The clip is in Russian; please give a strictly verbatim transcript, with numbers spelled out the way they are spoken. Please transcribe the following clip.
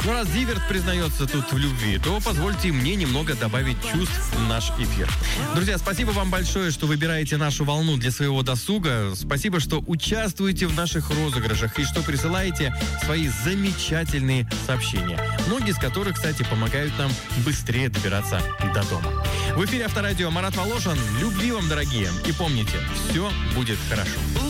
Ну, раз Зиверт признается тут в любви, то позвольте мне немного добавить чувств в наш эфир. Друзья, спасибо вам большое, что выбираете нашу волну для своего досуга. Спасибо, что участвуете в наших розыгрышах и что присылаете свои замечательные сообщения. Многие из которых, кстати, помогают нам быстрее добираться до дома. В эфире Авторадио Марат Волошин. Любви вам, дорогие. И помните, все будет хорошо.